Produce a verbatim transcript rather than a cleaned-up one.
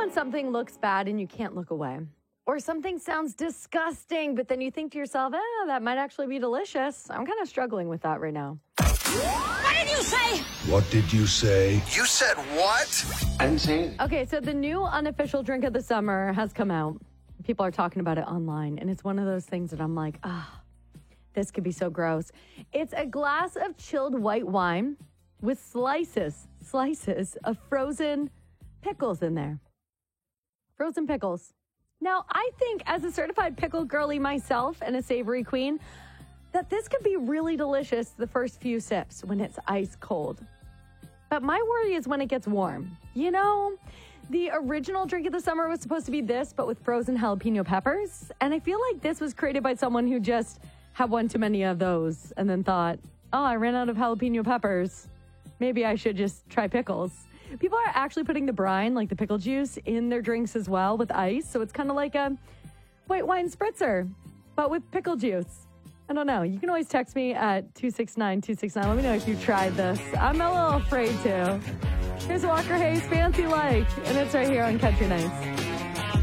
when something looks bad and you can't look away? Or something sounds disgusting, but then you think to yourself, eh, that might actually be delicious. I'm kind of struggling with that right now. What did you say? What did you say? You said what? I didn't say anything. Okay, so the new unofficial drink of the summer has come out. People are talking about it online, and it's one of those things that I'm like, ah, this could be so gross. It's a glass of chilled white wine with slices, slices of frozen pickles in there. Frozen pickles. Now, I think as a certified pickle girly myself and a savory queen, that this could be really delicious the first few sips when it's ice cold. But my worry is when it gets warm. You know, the original drink of the summer was supposed to be this, but with frozen jalapeno peppers. And I feel like this was created by someone who just had one too many of those and then thought, oh, I ran out of jalapeno peppers. Maybe I should just try pickles. People are actually putting the brine, like the pickle juice, in their drinks as well with ice. So it's kind of like a white wine spritzer, but with pickle juice. I don't know. You can always text me at two six nine two six nine. Let me know if you've tried this. I'm a little afraid to. Here's Walker Hayes, Fancy Like, and it's right here on Country Nights.